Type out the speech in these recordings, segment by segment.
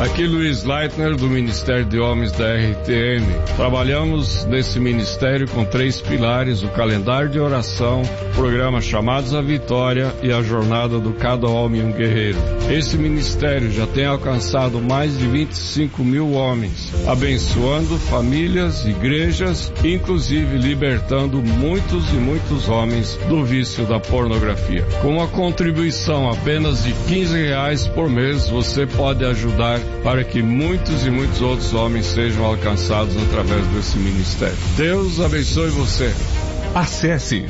Aqui Luiz Leitner, do Ministério de Homens da RTM. Trabalhamos nesse ministério com 3 pilares: o calendário de oração, o programa Chamados à Vitória e a jornada do Cada Homem um Guerreiro. Esse ministério já tem alcançado mais de 25 mil homens, abençoando famílias, igrejas, inclusive libertando muitos e muitos homens do vício da pornografia. Com uma contribuição apenas de R$15 por mês, você pode ajudar para que muitos e muitos outros homens sejam alcançados através desse ministério. Deus abençoe você. Acesse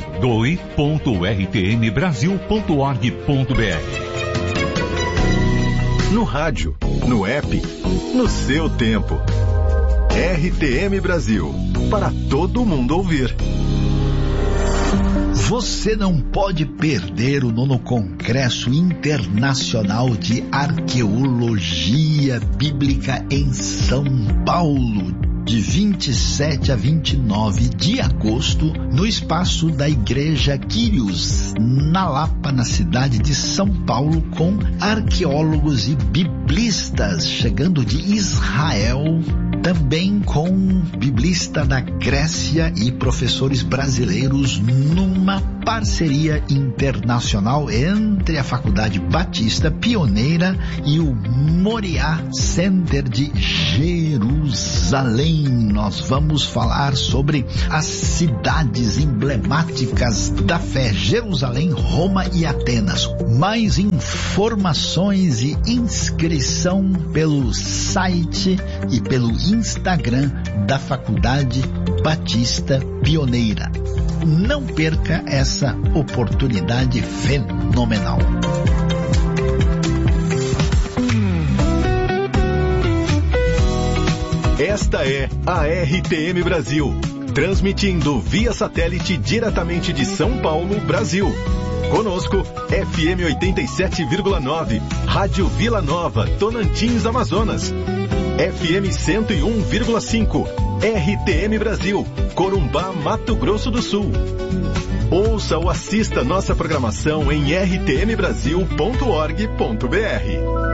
doe.rtm.org.br. No rádio, no app, no seu tempo. RTM Brasil, para todo mundo ouvir. Você não pode perder o 9º Congresso Internacional de Arqueologia Bíblica em São Paulo, de 27 a 29 de agosto, no espaço da Igreja Quírios, na Lapa, na cidade de São Paulo, com arqueólogos e biblistas chegando de Israel, também com biblista da Grécia e professores brasileiros, numa parceria internacional entre a Faculdade Batista Pioneira e o Moriá Center de Jerusalém. Nós vamos falar sobre as cidades emblemáticas da fé: Jerusalém, Roma e Atenas. Mais informações e inscrição pelo site e pelo Instagram da Faculdade Batista Pioneira. Não perca essa oportunidade fenomenal. Esta é a RTM Brasil, transmitindo via satélite diretamente de São Paulo, Brasil. Conosco, FM 87,9, Rádio Vila Nova, Tonantins, Amazonas. FM 101,5, RTM Brasil, Corumbá, Mato Grosso do Sul. Ouça ou assista nossa programação em rtmbrasil.org.br.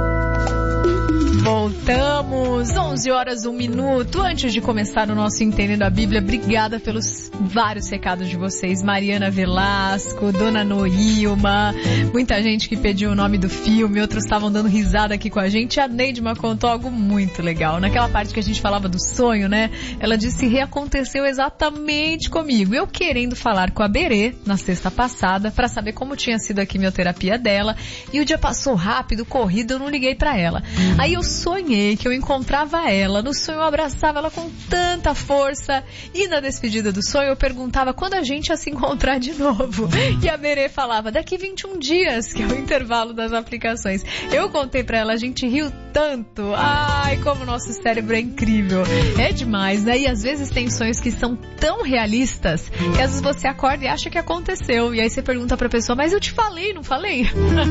Voltamos, 11h01. Antes de começar o nosso Entendendo a Bíblia, obrigada pelos vários recados de vocês. Mariana Velasco, Dona Noilma, muita gente que pediu o nome do filme, outros estavam dando risada aqui com a gente. A Neidma contou algo muito legal. Naquela parte que a gente falava do sonho, né? Ela disse: reaconteceu exatamente comigo. Eu querendo falar com a Berê na sexta passada para saber como tinha sido a quimioterapia dela, e o dia passou rápido, corrido, eu não liguei para ela. Aí eu sonhei que eu encontrava ela. No sonho eu abraçava ela com tanta força, e na despedida do sonho eu perguntava quando a gente ia se encontrar de novo. E a Berê falava: daqui 21 dias, que é o intervalo das aplicações. Eu contei pra ela, a gente riu tanto. Ai, como o nosso cérebro é incrível. É demais, né? E às vezes tem sonhos que são tão realistas que às vezes você acorda e acha que aconteceu. E aí você pergunta pra pessoa: mas eu te falei, não falei?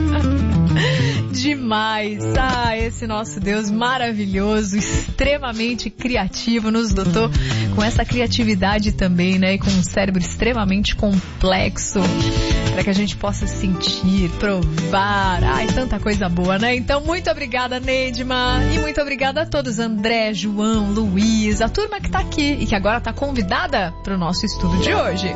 Demais. Ah, esse nosso Deus maravilhoso, extremamente criativo, nos dotou com essa criatividade também, né? E com um cérebro extremamente complexo, para que a gente possa sentir, provar. Ai, tanta coisa boa, né? Então, muito obrigada, Neidma, e muito obrigada a todos, André, João, Luiz, a turma que tá aqui e que agora tá convidada para o nosso estudo de hoje.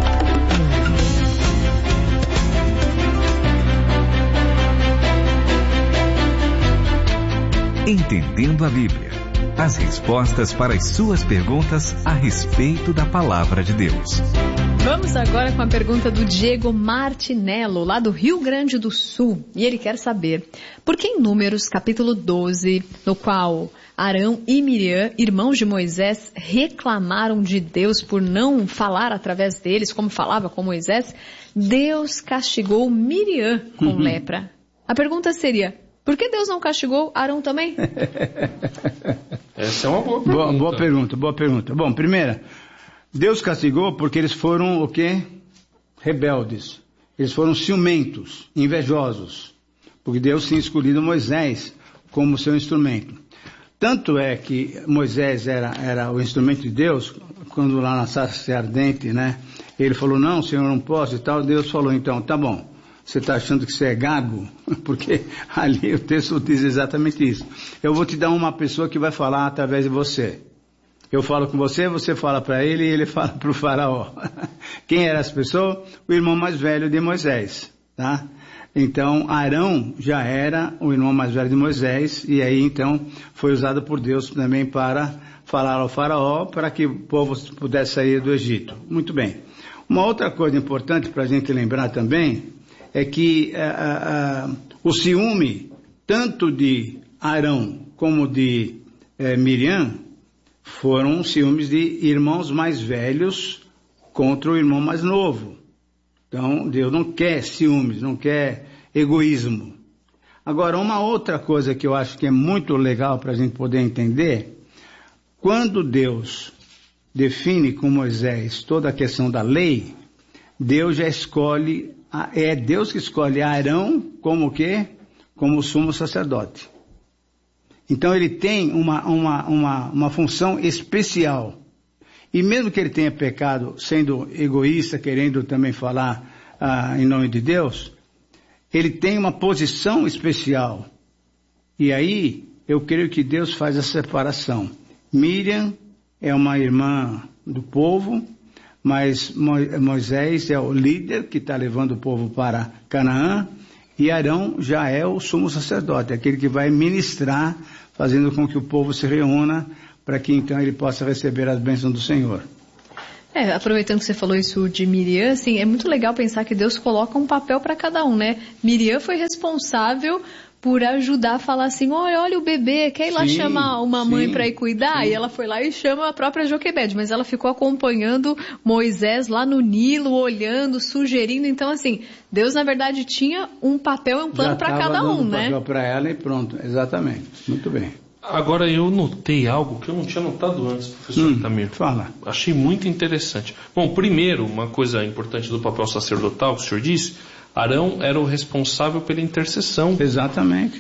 Entendendo a Bíblia. As respostas para as suas perguntas a respeito da Palavra de Deus. Vamos agora com a pergunta do Diego Martinello, lá do Rio Grande do Sul. E ele quer saber: por que em Números capítulo 12, no qual Arão e Miriam, irmãos de Moisés, reclamaram de Deus por não falar através deles, como falava com Moisés, Deus castigou Miriam com lepra? A pergunta seria: por que Deus não castigou Arão também? Essa é uma boa pergunta. Boa pergunta. Bom, primeira, Deus castigou porque eles foram o quê? Rebeldes. Eles foram ciumentos, invejosos. Porque Deus tinha escolhido Moisés como seu instrumento. Tanto é que Moisés era o instrumento de Deus, quando lá na sarça ardente, né? Ele falou: não, Senhor, não posso e tal. Deus falou: então, tá bom. você está achando que você é gago? Porque ali o texto diz exatamente isso. Eu vou te dar uma pessoa que vai falar através de você. Eu falo com você, você fala para ele e ele fala para o faraó. Quem era essa pessoa? O irmão mais velho de Moisés, tá? Então, Arão já era o irmão mais velho de Moisés, e aí então foi usado por Deus também para falar ao faraó, para que o povo pudesse sair do Egito. Muito bem. Uma outra coisa importante para a gente lembrar também, é que o ciúme, tanto de Arão como de Miriam, foram ciúmes de irmãos mais velhos contra o irmão mais novo. Então, Deus não quer ciúmes, não quer egoísmo. Agora, uma outra coisa que eu acho que é muito legal para a gente poder entender, quando Deus define com Moisés toda a questão da lei, Deus já escolhe, é Deus que escolhe Arão como o quê? Como sumo sacerdote. Então ele tem uma função especial. E mesmo que ele tenha pecado, sendo egoísta, querendo também falar em nome de Deus, ele tem uma posição especial. E aí, eu creio que Deus faz a separação. Miriam é uma irmã do povo, mas Moisés é o líder que está levando o povo para Canaã, e Arão já é o sumo sacerdote, aquele que vai ministrar, fazendo com que o povo se reúna, para que então ele possa receber as bênçãos do Senhor. Aproveitando que você falou isso de Miriam, assim, é muito legal pensar que Deus coloca um papel para cada um, né? Miriam foi responsável por ajudar a falar assim, olha o bebê, quer ir lá chamar uma mãe para ir cuidar? E ela foi lá e chama a própria Joquebede, mas ela ficou acompanhando Moisés lá no Nilo, olhando, sugerindo. Então, assim, Deus na verdade tinha um papel e um plano para cada um, né? Papel para ela e pronto, exatamente. Muito bem. Agora eu notei algo que eu não tinha notado antes, professor Tamir. Fala. Achei muito interessante. Bom, primeiro, uma coisa importante do papel sacerdotal que o senhor disse, Arão era o responsável pela intercessão. Exatamente.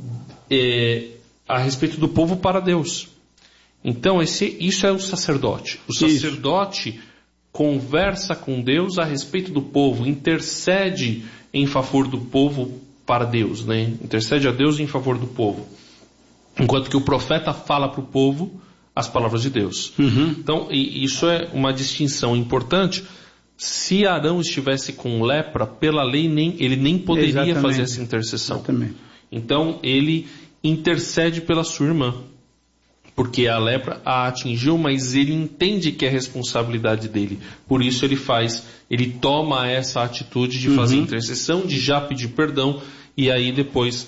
A respeito do povo para Deus. Então, isso é o sacerdote. O sacerdote conversa com Deus a respeito do povo, intercede em favor do povo para Deus, né? Intercede a Deus em favor do povo. Enquanto que o profeta fala para o povo as palavras de Deus. Então, isso é uma distinção importante. Se Arão estivesse com lepra, pela lei ele nem poderia fazer essa intercessão. Exatamente. Então, ele intercede pela sua irmã. Porque a lepra a atingiu, mas ele entende que é responsabilidade dele. Por isso ele toma essa atitude de fazer intercessão, de já pedir perdão, e aí depois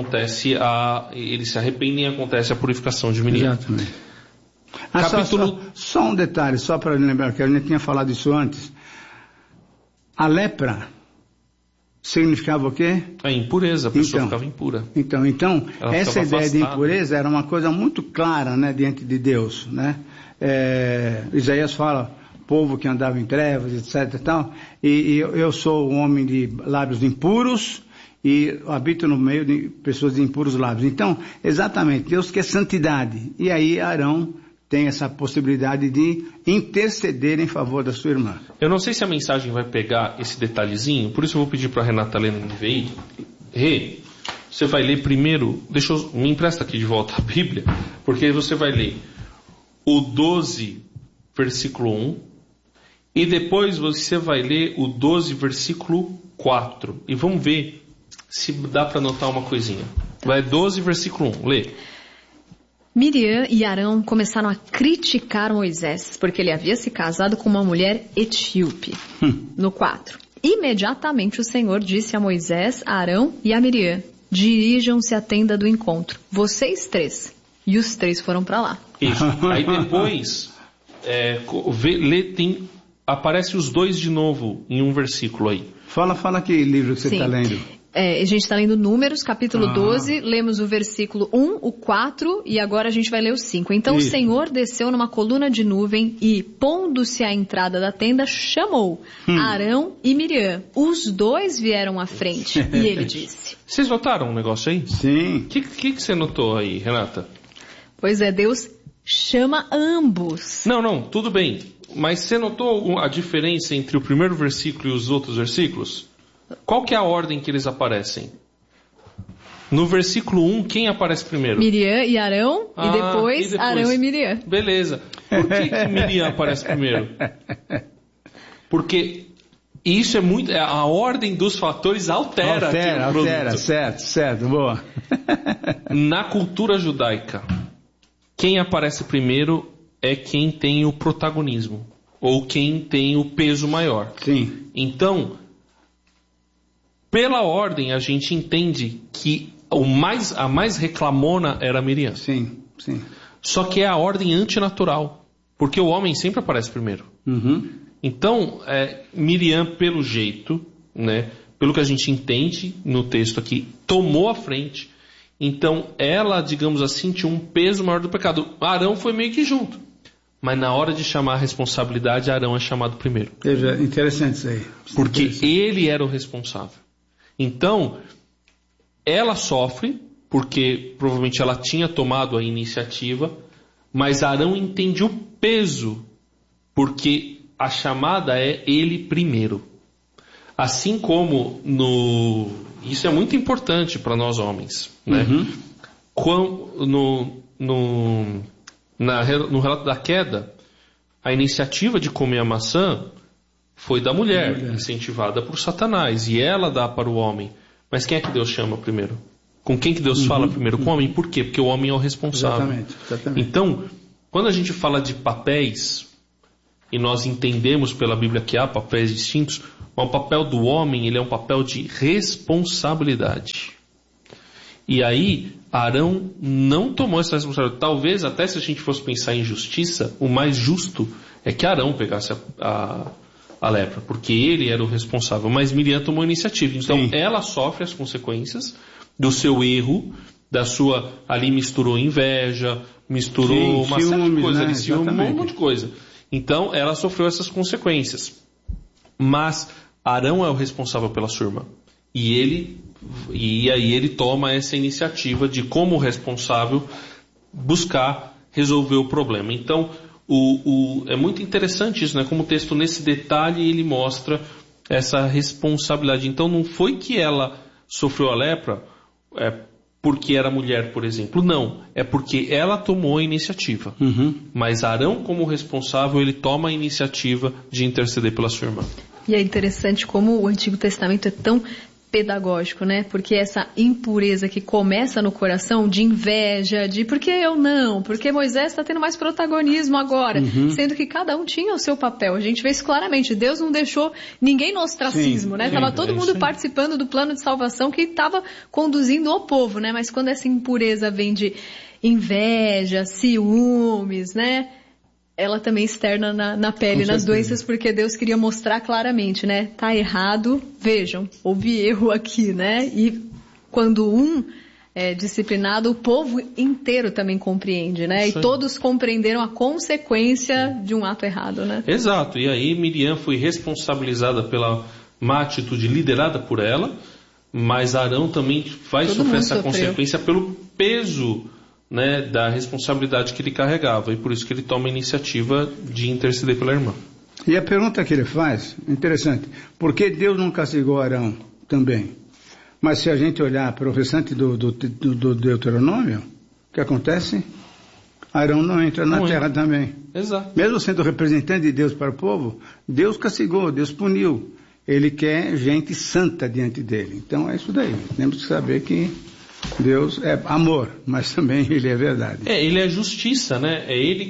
eles se arrependem e acontece a purificação de Miriam. Exatamente. Só um detalhe, só para lembrar, que a gente tinha falado isso antes. A lepra significava o quê? A impureza, a pessoa ficava impura. Então essa ideia de impureza era uma coisa muito clara, né, diante de Deus, né? Isaías fala, povo que andava em trevas, etc e tal, e eu sou um homem de lábios impuros, e habito no meio de pessoas de impuros lábios. Então, exatamente, Deus quer santidade. E aí Arão tem essa possibilidade de interceder em favor da sua irmã. Eu não sei se a mensagem vai pegar esse detalhezinho, por isso eu vou pedir para a Renata ler no NVI. Rê, você vai ler primeiro, me empresta aqui de volta a Bíblia, porque você vai ler o 12, versículo 1, e depois você vai ler o 12, versículo 4. E vamos ver se dá para notar uma coisinha. Vai 12, versículo 1, lê. Miriam e Arão começaram a criticar Moisés, porque ele havia se casado com uma mulher etíope. No 4. Imediatamente o Senhor disse a Moisés, a Arão e a Miriam, dirijam-se à tenda do encontro, vocês 3. E os 3 foram para lá. Isso. Aí depois, aparece os 2 de novo em um versículo aí. Fala que livro que você está lendo. A gente está lendo Números, capítulo 12, lemos o versículo 1, o 4, e agora a gente vai ler o 5. Então o Senhor desceu numa coluna de nuvem e, pondo-se à entrada da tenda, chamou Arão e Miriam. Os 2 vieram à frente, e ele disse... Vocês notaram um negócio aí? Sim. O que você notou aí, Renata? Pois é, Deus chama ambos. Não, tudo bem. Mas você notou a diferença entre o primeiro versículo e os outros versículos? Qual que é a ordem que eles aparecem? No versículo 1, quem aparece primeiro? Miriam e Arão, e depois Arão e Miriam. Beleza. Por que Miriam aparece primeiro? Porque isso é muito... A ordem dos fatores altera o produto. Certo, boa. Na cultura judaica, quem aparece primeiro é quem tem o protagonismo, ou quem tem o peso maior. Sim. Então, pela ordem, a gente entende que a mais reclamona era Miriam. Sim. Só que é a ordem antinatural, porque o homem sempre aparece primeiro. Uhum. Então, Miriam, pelo jeito, né, pelo que a gente entende no texto aqui, tomou a frente. Então, ela, digamos assim, tinha um peso maior do pecado. Arão foi meio que junto. Mas na hora de chamar a responsabilidade, Arão é chamado primeiro. Interessante isso aí. Porque ele era o responsável. Então, ela sofre, porque provavelmente ela tinha tomado a iniciativa, mas Arão entende o peso, porque a chamada é ele primeiro. Assim como isso é muito importante para nós homens, né? No relato da queda, a iniciativa de comer a maçã foi da mulher, incentivada por Satanás, e ela dá para o homem. Mas quem é que Deus chama primeiro? Com quem que Deus fala primeiro? Com o homem. Por quê? Porque o homem é o responsável. Exatamente. Então, quando a gente fala de papéis, e nós entendemos pela Bíblia que há papéis distintos, mas o papel do homem, ele é um papel de responsabilidade. E aí, Arão não tomou essa responsabilidade. Talvez, até se a gente fosse pensar em justiça, o mais justo é que Arão pegasse a lepra, porque ele era o responsável. Mas Miriam tomou a iniciativa. Então, ela sofre as consequências do seu erro, da sua... Ali misturou inveja, misturou uma série de coisas, ciúme, um monte de coisa. Então, ela sofreu essas consequências. Mas Arão é o responsável pela sua irmã. E aí ele toma essa iniciativa de, como responsável, buscar resolver o problema. Então, é muito interessante isso, né? Como o texto, nesse detalhe, ele mostra essa responsabilidade. Então, não foi que ela sofreu a lepra porque era mulher, por exemplo. Não, é porque ela tomou a iniciativa. Mas Arão, como responsável, ele toma a iniciativa de interceder pela sua irmã. E é interessante como o Antigo Testamento é tão pedagógico, né? Porque essa impureza que começa no coração de inveja, de por que eu não? Porque Moisés está tendo mais protagonismo agora, sendo que cada um tinha o seu papel. A gente vê isso claramente. Deus não deixou ninguém no ostracismo, né? Tava todo mundo participando do plano de salvação que estava conduzindo o povo, né? Mas quando essa impureza vem de inveja, ciúmes, né? Ela também externa na pele, nas doenças, porque Deus queria mostrar claramente, né? Tá errado, vejam, houve erro aqui, né? E quando um é disciplinado, o povo inteiro também compreende, né? Isso. E todos compreenderam a consequência de um ato errado, né? Exato, e aí Miriam foi responsabilizada pela má atitude liderada por ela, mas Arão também vai sofrer essa consequência pelo peso, né, da responsabilidade que ele carregava, e por isso que ele toma a iniciativa de interceder pela irmã. E a pergunta que ele faz, interessante, por que Deus não castigou Arão também? Mas se a gente olhar para o restante do Deuteronômio, o que acontece? Arão não entra na terra também. Exato. Mesmo sendo representante de Deus para o povo, Deus castigou, Deus puniu. Ele quer gente santa diante dele. Então é isso daí. Temos que saber que Deus é amor, mas também Ele é verdade. Ele é justiça, né? É Ele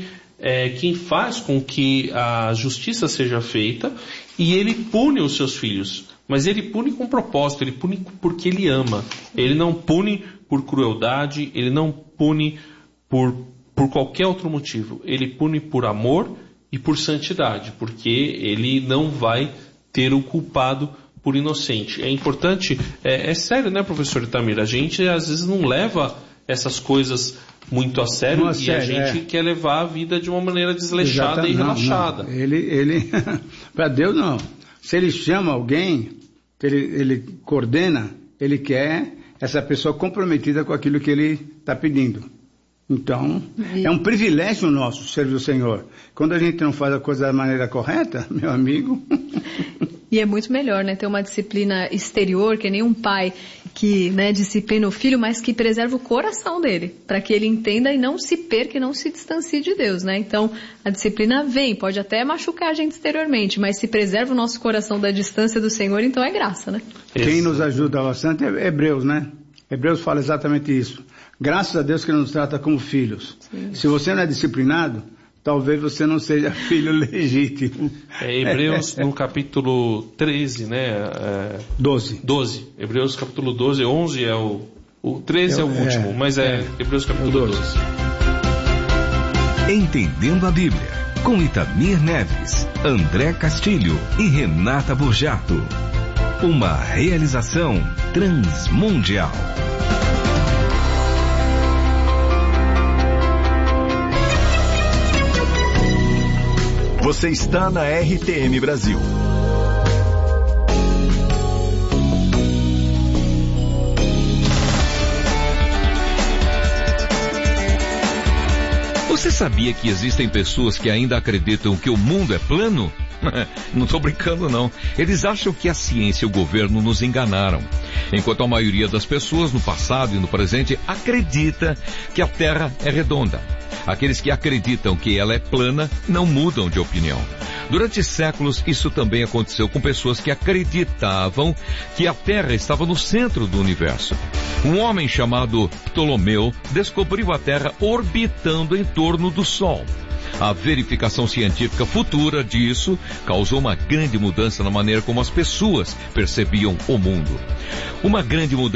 quem faz com que a justiça seja feita, e Ele pune os seus filhos. Mas Ele pune com propósito, Ele pune porque Ele ama. Ele não pune por crueldade, Ele não pune por qualquer outro motivo. Ele pune por amor e por santidade, porque Ele não vai ter o culpado por inocente. É importante, é sério, né, professor Itamir? A gente às vezes não leva essas coisas muito a sério, a gente quer levar a vida de uma maneira desleixada e relaxada. Não. Ele para Deus não. Se Ele chama alguém, ele coordena, Ele quer essa pessoa comprometida com aquilo que Ele está pedindo. Então, é um privilégio nosso servir o Senhor. Quando a gente não faz a coisa da maneira correta, meu amigo... E é muito melhor, né, ter uma disciplina exterior, que nem um pai que, né, disciplina o filho, mas que preserva o coração dele, para que ele entenda e não se perca e não se distancie de Deus, né? Então, a disciplina vem, pode até machucar a gente exteriormente, mas se preserva o nosso coração da distância do Senhor, então é graça, né? Quem nos ajuda bastante é Hebreus, né? Hebreus fala exatamente isso. Graças a Deus que nos trata como filhos. Sim. Se você não é disciplinado, talvez você não seja filho legítimo. Hebreus no capítulo 13, né? 12. Hebreus capítulo 12, 11 é o 13 é o último, mas Hebreus capítulo 12. Entendendo a Bíblia, com Itamir Neves, André Castilho e Renata Burjato. Uma realização transmundial. Você está na RTM Brasil. Você sabia que existem pessoas que ainda acreditam que o mundo é plano? Não estou brincando, não. Eles acham que a ciência e o governo nos enganaram. Enquanto a maioria das pessoas no passado e no presente acredita que a Terra é redonda. Aqueles que acreditam que ela é plana não mudam de opinião. Durante séculos, isso também aconteceu com pessoas que acreditavam que a Terra estava no centro do universo. Um homem chamado Ptolomeu descobriu a Terra orbitando em torno do Sol. A verificação científica futura disso causou uma grande mudança na maneira como as pessoas percebiam o mundo. Uma grande mudança